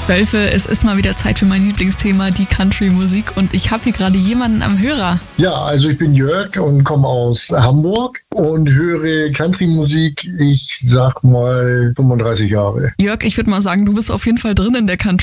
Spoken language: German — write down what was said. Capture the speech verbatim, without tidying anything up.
Wölfe, es ist mal wieder Zeit für mein Lieblingsthema, die Country-Musik. Und ich habe hier gerade jemanden am Hörer. Ja, also ich bin Jörg und komme aus Hamburg und höre Country-Musik, ich sag mal fünfunddreißig Jahre. Jörg, ich würde mal sagen, du bist auf jeden Fall drin in der Country.